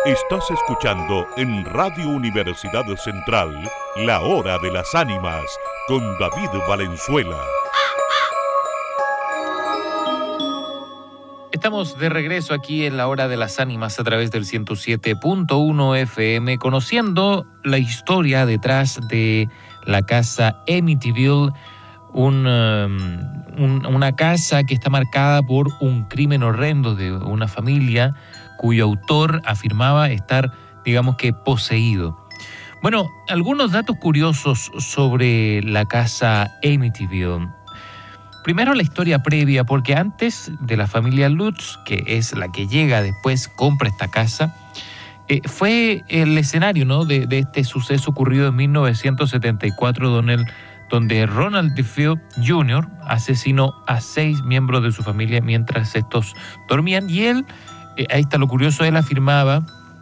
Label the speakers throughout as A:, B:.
A: Estás escuchando en Radio Universidad Central La Hora de las Ánimas con David Valenzuela.
B: Estamos de regreso aquí en La Hora de las Ánimas a través del 107.1 FM, conociendo la historia detrás de la casa Amityville, una casa que está marcada por un crimen horrendo de una familia cuyo autor afirmaba estar, digamos que, poseído. Bueno, algunos datos curiosos sobre la casa Amityville. Primero la historia previa, porque antes de la familia Lutz, que es la que llega después, compra esta casa, fue el escenario, ¿no?, de este suceso ocurrido en 1974, donde Ronald DeFeo Jr. asesinó a 6 miembros de su familia mientras estos dormían, y él, ahí está lo curioso, él afirmaba,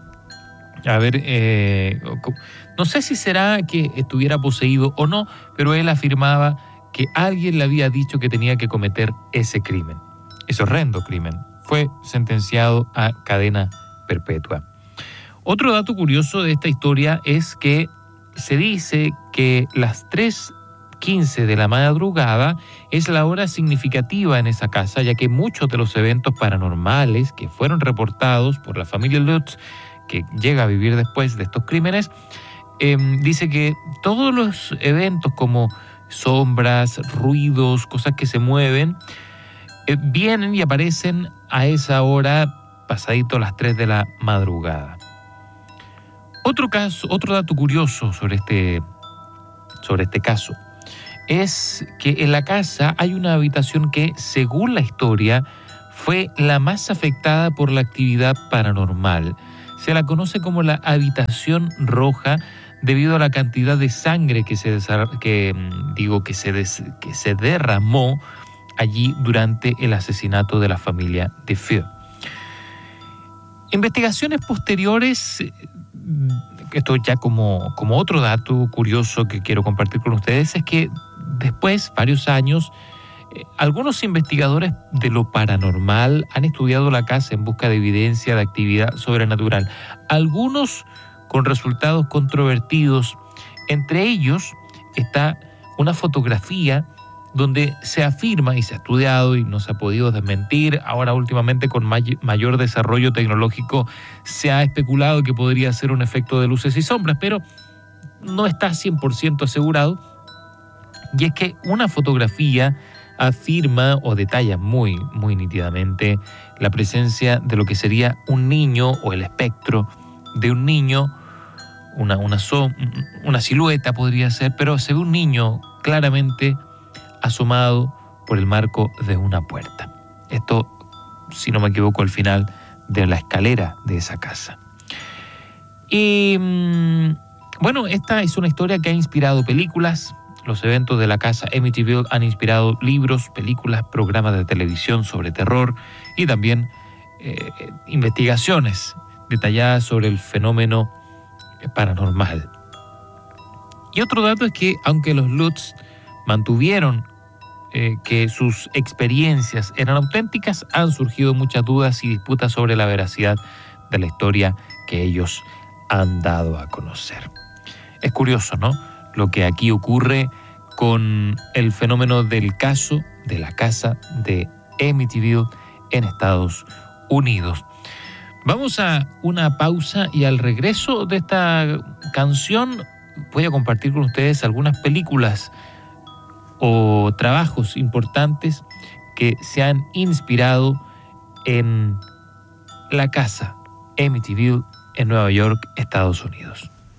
B: no sé si será que estuviera poseído o no, pero él afirmaba que alguien le había dicho que tenía que cometer ese crimen, ese horrendo crimen. Fue sentenciado a cadena perpetua. Otro dato curioso de esta historia es que se dice que las 3:15 de la madrugada es la hora significativa en esa casa, ya que muchos de los eventos paranormales que fueron reportados por la familia Lutz, que llega a vivir después de estos crímenes, dice que todos los eventos como sombras, ruidos, cosas que se mueven, vienen y aparecen a esa hora, pasadito las 3 de la madrugada. Otro dato curioso sobre este caso es que en la casa hay una habitación que, según la historia, fue la más afectada por la actividad paranormal. Se la conoce como la habitación roja debido a la cantidad de sangre que se derramó allí durante el asesinato de la familia DeFeo. Investigaciones posteriores, esto ya como otro dato curioso que quiero compartir con ustedes, es que después, varios años, algunos investigadores de lo paranormal han estudiado la casa en busca de evidencia de actividad sobrenatural. Algunos con resultados controvertidos. Entre ellos está una fotografía donde se afirma, y se ha estudiado y no se ha podido desmentir, ahora últimamente con mayor desarrollo tecnológico se ha especulado que podría ser un efecto de luces y sombras, pero no está 100% asegurado. Y es que una fotografía afirma o detalla muy, muy nítidamente la presencia de lo que sería un niño, o el espectro de un niño, una silueta podría ser, pero se ve un niño claramente asomado por el marco de una puerta. Esto, si no me equivoco, al final de la escalera de esa casa. Y bueno, esta es una historia que ha inspirado películas. Los eventos de la casa Amityville han inspirado libros, películas, programas de televisión sobre terror y también investigaciones detalladas sobre el fenómeno paranormal. Y otro dato es que, aunque los Lutz mantuvieron que sus experiencias eran auténticas, han surgido muchas dudas y disputas sobre la veracidad de la historia que ellos han dado a conocer. Es curioso, ¿no?, lo que aquí ocurre con el fenómeno del caso de la casa de Amityville en Estados Unidos. Vamos a una pausa y al regreso de esta canción voy a compartir con ustedes algunas películas o trabajos importantes que se han inspirado en la casa Amityville en Nueva York, Estados Unidos.